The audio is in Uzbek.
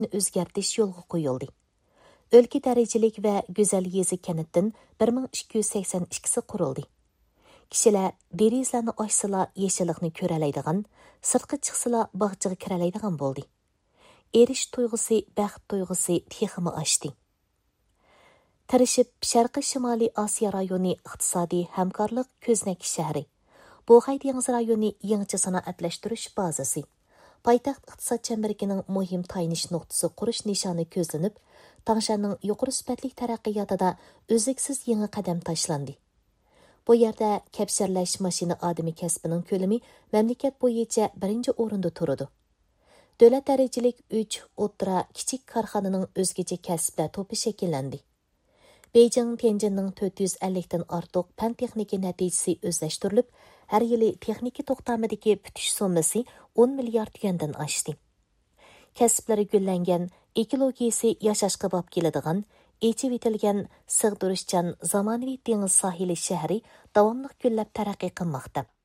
o'zgartish yo'lga qo'yildi. O'lka darajalik va go'zal yezi kanitdan 1282 qurildi. Kishilar derizlarni ochsalar yeşillikni ko'ralaydigan, sirtqa chiqsalar bog'chaga kiralaydigan bo'ldi. Erish tuyg'usi, baxt tuyg'usi texmi oshdi. Tirishib Sharqiy Shimoliy Osiyo rayoni iqtisodiy hamkorlik ko'znaki shahri. Boğay dengiz rayoni yangicha sanoatlashtirish bazasi. Paytaxt iqtisod chambarkining muhim tayinish nuqtasi qurish nishoni ko'zlanib, Tangshanning yuqori sifatli taraqqiyotida o'ziksiz yangi qadam tashlandi. Bu yerda kapsharlash mashina odami kasbining ko'lami mamlakat bo'yicha birinchi o'rinda turadi. Davlat darajalik 3 o'ttira kichik korxonaning o'zgacha kasblar to'pi shakllandi. Beijing Tianjinning 450 dan ortiq fan texnika natijasi o'zlashtirilib, har yili texnika to'xtamidagi putish summasi 10 milliard yuandan oshdi. Kasblari gullangan, ekologiyasi yashashga bop keladigan, echib etilgan sig'dirishchan zamonaviy dengiz sohili shahri davomli gullab taraqqiy qilmoqda.